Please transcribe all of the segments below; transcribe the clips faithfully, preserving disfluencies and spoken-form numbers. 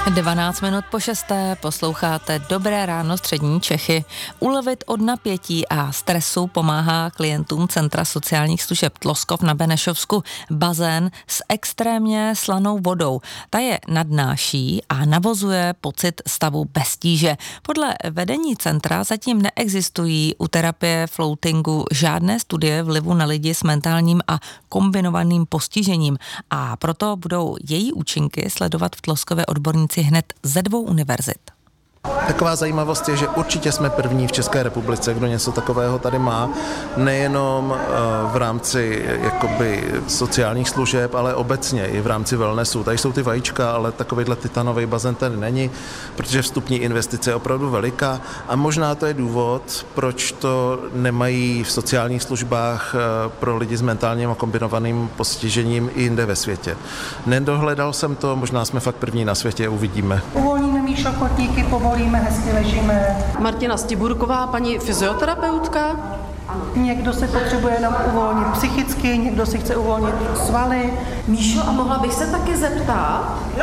dvanáct minut po šesté posloucháte Dobré ráno střední Čechy. Ulevit od napětí a stresu pomáhá klientům Centra sociálních služeb Tloskov na Benešovsku bazén s extrémně slanou vodou. Ta je nadnáší a navozuje pocit stavu bez tíže. Podle vedení centra zatím neexistují u terapie floatingu žádné studie vlivu na lidi s mentálním a kombinovaným postižením a proto budou její účinky sledovat v Tloskově odborníci hned ze dvou univerzit. Taková zajímavost je, že určitě jsme první v České republice, kdo něco takového tady má, nejenom v rámci jakoby sociálních služeb, ale obecně i v rámci wellnessu. Tady jsou ty vajíčka, ale takovýhle titanový bazén tady není, protože vstupní investice je opravdu veliká a možná to je důvod, proč to nemají v sociálních službách pro lidi s mentálním a kombinovaným postižením i jinde ve světě. Nedohledal jsem to, možná jsme fakt první na světě, uvidíme. Uvolníme Míšo kotníky, povolíme, hezky ležíme. Martina Stiburková, paní fyzioterapeutka. Někdo se potřebuje jenom uvolnit psychicky, někdo si chce uvolnit svaly. Míšo, a mohla bych se taky zeptat? Jo!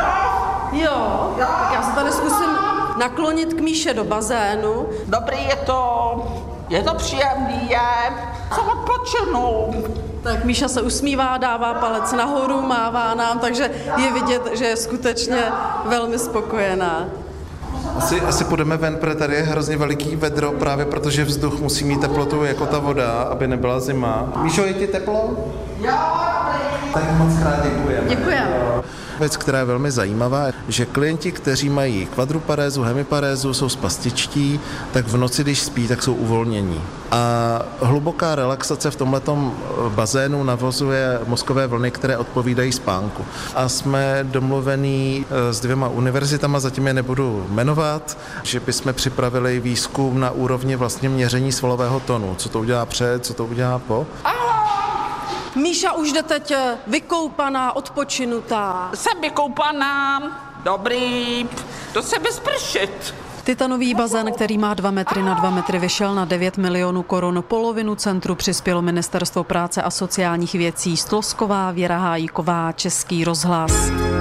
Jo? Tak já se tady zkusím naklonit k Míše do bazénu. Dobrý je to, je to příjemný, je, co odpočinu. Tak Míša se usmívá, dává palec nahoru, mává nám, takže je vidět, že je skutečně velmi spokojená. Asi, asi půjdeme ven, protože tady je hrozně veliký vedro, právě protože vzduch musí mít teplotu jako ta voda, aby nebyla zima. Míšo, je ti teplo? Jo, Tak moc krát děkujeme. Děkujeme. Věc, která je velmi zajímavá, že klienti, kteří mají kvadruparézu, hemiparézu, jsou spastičtí, tak v noci, když spí, tak jsou uvolnění. A hluboká relaxace v tomhletom bazénu navozuje mozkové vlny, které odpovídají spánku. A jsme domluvení s dvěma univerzitama, zatím je nebudu jmenovat, že bychom připravili výzkum na úrovni vlastně měření svalového tonu. Co to udělá před, co to udělá po. Míša už jde teď vykoupaná, odpočinutá. jsem vykoupaná, dobrý, to se bezpršet. Titanový bazén, který má dva metry na dva metry, vyšel na devět milionů korun. Polovinu centru přispělo Ministerstvo práce a sociálních věcí z Tloskova, Věra Hájíková, Český rozhlas.